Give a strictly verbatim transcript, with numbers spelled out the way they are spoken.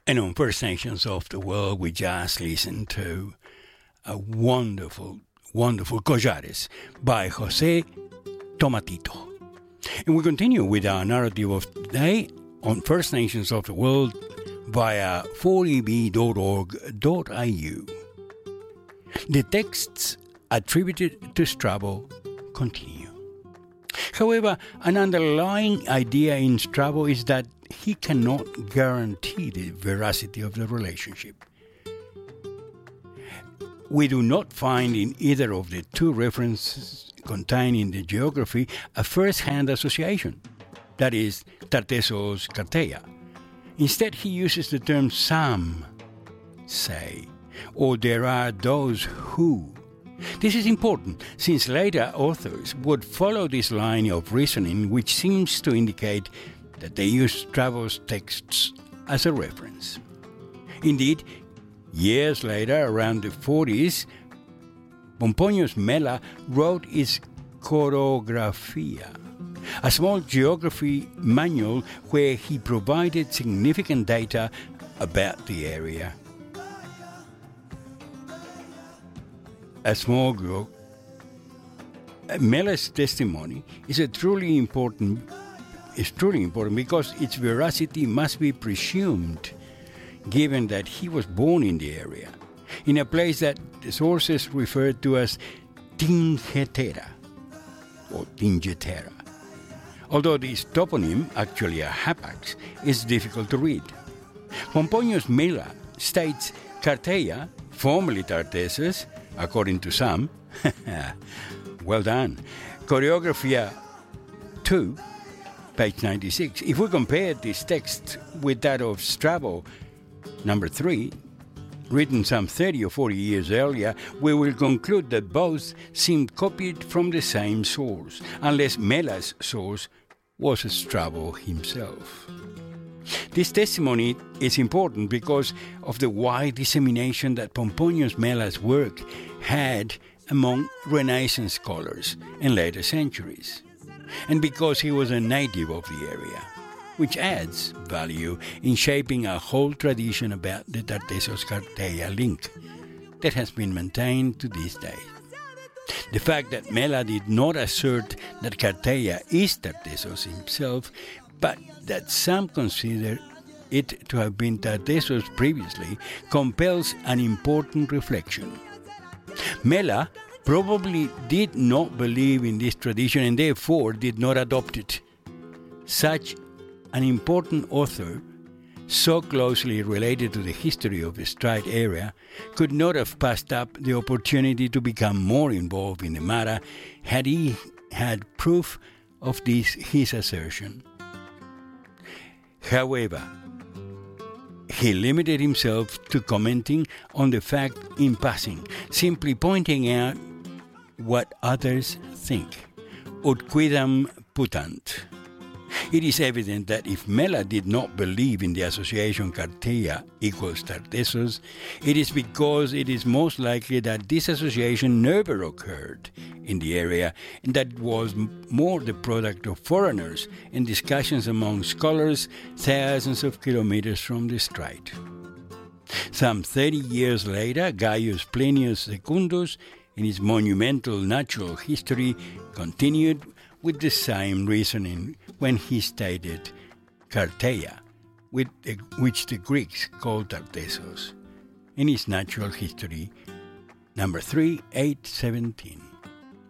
And on First Nations of the World, we just listened to a wonderful, wonderful Collares by Jose Tomatito. And we continue with our narrative of today on First Nations of the World via four e b dot org dot a u. The texts attributed to Strabo continue. However, an underlying idea in Strabo is that he cannot guarantee the veracity of the relationship. We do not find in either of the two references contained in the geography a first-hand association, that is, Tartessos Carteia. Instead, he uses the term some say, or there are those who. This is important, since later authors would follow this line of reasoning, which seems to indicate that they use Strabo's texts as a reference. Indeed, years later, around the forties, Pomponius Mela wrote his Chorographia, a small geography manual where he provided significant data about the area. A small group. Mela's testimony is a truly important is truly important because its veracity must be presumed, given that he was born in the area, in a place that the sources refer to as Tingetera or Tingetera. Although this toponym, actually a hapax, is difficult to read. Pomponius Mela states Carteia, formerly Tartessus, according to some. Well done. Choreographia two, page ninety-six. If we compare this text with that of Strabo, number three, written some thirty or forty years earlier, we will conclude that both seemed copied from the same source, unless Mela's source was Strabo himself. This testimony is important because of the wide dissemination that Pomponius Mela's work had among Renaissance scholars in later centuries, and because he was a native of the area, which adds value in shaping a whole tradition about the Tartessos Carteia link that has been maintained to this day. The fact that Mela did not assert that Carteia is Tartessos himself, but that some consider it to have been Tartessos previously, compels an important reflection. Mela probably did not believe in this tradition and therefore did not adopt it. Such an important author, so closely related to the history of the Strait area, could not have passed up the opportunity to become more involved in the matter had he had proof of this his assertion. However, he limited himself to commenting on the fact in passing, simply pointing out what others think. Ut quidam putant. It is evident that if Mela did not believe in the association Carteia equals Tartessos, it is because it is most likely that this association never occurred in the area and that it was more the product of foreigners and discussions among scholars thousands of kilometers from the strait. Some thirty years later, Gaius Plinius Secundus, in his monumental natural history, continued with the same reasoning when he stated Carteia, with the, which the Greeks called Tartessos, in his natural history, number three, eight seventeen.